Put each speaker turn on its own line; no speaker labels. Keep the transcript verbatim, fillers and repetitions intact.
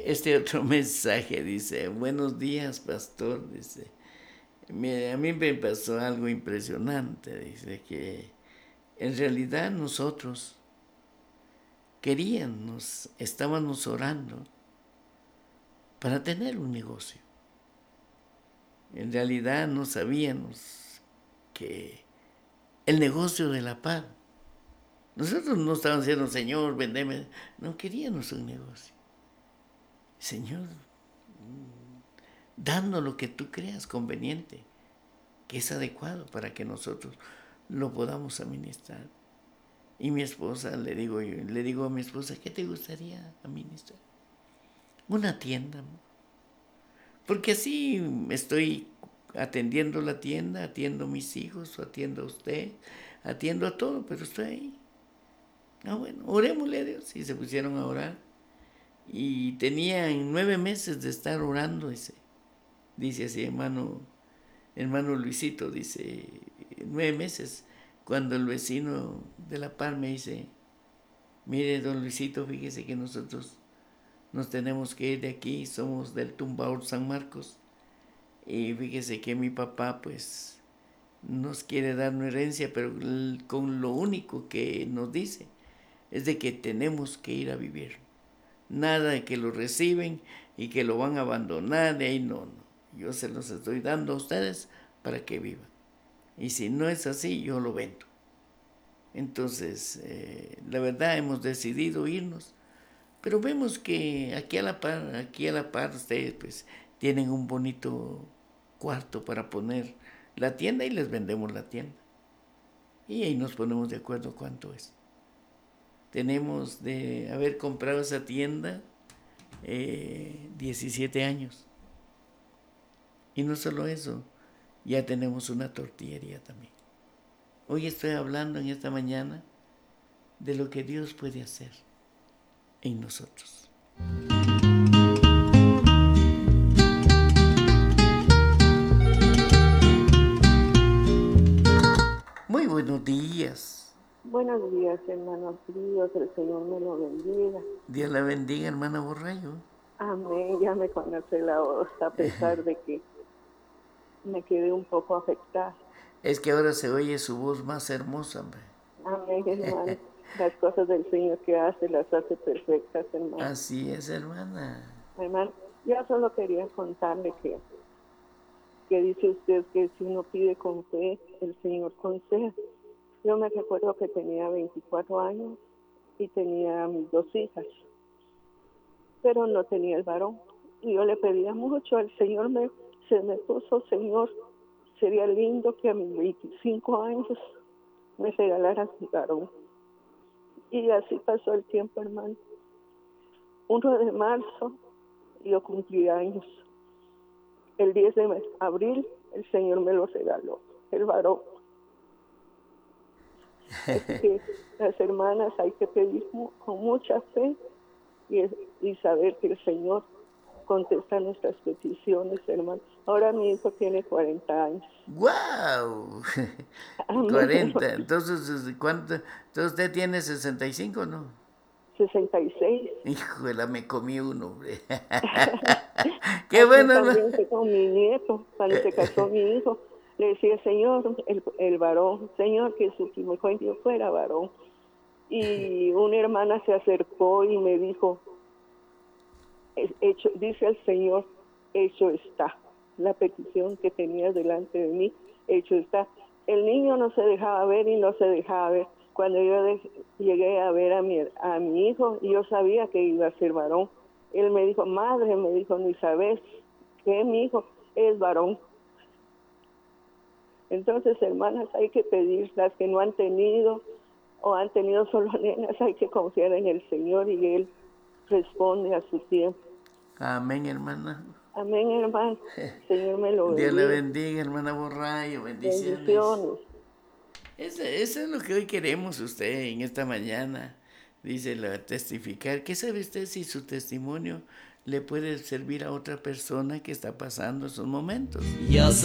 este otro mensaje dice, buenos días, pastor, dice. Mire, a mí me pasó algo impresionante, dice, que en realidad nosotros queríamos, estábamos orando para tener un negocio. En realidad no sabíamos que el negocio de la paz, nosotros no estábamos diciendo, Señor, vendeme, no queríamos un negocio. Señor, danos lo que tú creas conveniente, que es adecuado para que nosotros lo podamos administrar. Y mi esposa, le digo, le digo a mi esposa, ¿qué te gustaría administrar? Una tienda. Porque así estoy atendiendo la tienda, atiendo a mis hijos, atiendo a usted, atiendo a todo, pero estoy ahí. Ah, bueno, orémosle a Dios. Y se pusieron a orar. Y tenían nueve meses de estar orando, dice. Dice así, hermano, hermano Luisito, dice, nueve meses. Cuando el vecino de La Paz me dice, mire, don Luisito, fíjese que nosotros nos tenemos que ir de aquí, somos del Tumbador San Marcos. Y fíjese que mi papá, pues, nos quiere dar una herencia, pero con lo único que nos dice es de que tenemos que ir a vivir. Nada de que lo reciben y que lo van a abandonar, de ahí no, no. Yo se los estoy dando a ustedes para que vivan. Y si no es así, yo lo vendo. Entonces, eh, la verdad hemos decidido irnos, pero vemos que aquí a la par, aquí a la par ustedes pues tienen un bonito cuarto para poner la tienda y les vendemos la tienda. Y ahí nos ponemos de acuerdo cuánto es. Tenemos de haber comprado esa tienda eh, diecisiete años. Y no solo eso, ya tenemos una tortillería también. Hoy estoy hablando en esta mañana de lo que Dios puede hacer en nosotros. Muy buenos días.
Buenos días, hermanos Dios, el Señor me lo bendiga.
Dios la bendiga, hermana Borrayo.
Amén, ya me conoce la voz, a pesar de que me quedé un poco afectada.
Es que ahora se oye su voz más hermosa, hombre.
Amén, hermano. Las cosas del Señor que hace, las hace perfectas, hermano.
Así es, hermana.
Hermano, yo solo quería contarle que, que dice usted que si uno pide con fe, el Señor concede. Yo me recuerdo que tenía veinticuatro años y tenía mis dos hijas, pero no tenía el varón. Y yo le pedía mucho, el Señor me, se me puso, Señor, sería lindo que a mis veinticinco años me regalaras mi varón. Y así pasó el tiempo, hermano. uno de marzo yo cumplí años. El diez de abril el Señor me lo regaló, el varón. Es que las hermanas hay que pedir con mucha fe y, y saber que el Señor contesta nuestras peticiones, hermano. Ahora mi hijo tiene cuarenta años.
¡Guau!
Amén.
cuarenta. Entonces, ¿cuánto? Entonces usted tiene sesenta y cinco, ¿no?
sesenta y seis.
Híjole, me comí uno, hombre. ¡Qué bueno!
También fue con mi nieto, cuando se casó mi hijo. Le decía, Señor, el, el varón, Señor, que su primogénito fuera varón. Y una hermana se acercó y me dijo, hecho, dice el Señor, hecho está. La petición que tenías delante de mí, hecho está. El niño no se dejaba ver y no se dejaba ver. Cuando yo de, llegué a ver a mi, a mi hijo, yo sabía que iba a ser varón. Él me dijo, madre, me dijo, ni sabes que mi hijo es varón. Entonces, hermanas, hay que pedir, las que no han tenido o han tenido solo nenas, hay que confiar en el Señor y Él responde a su tiempo.
Amén, hermana.
Amén, hermano. Señor me lo bendiga.
Dios le bendiga, hermana Borrayo. Bendiciones.
Bendiciones.
Eso, eso es lo que hoy queremos usted en esta mañana. Dice, la testificar. ¿Qué sabe usted si su testimonio le puede servir a otra persona que está pasando esos momentos?
Ya sé